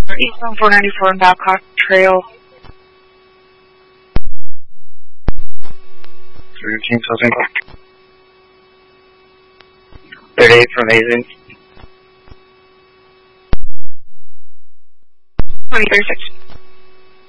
Eastbound 494 in Babcock Trail. 13 Southern. 38 from Hazen. 2036.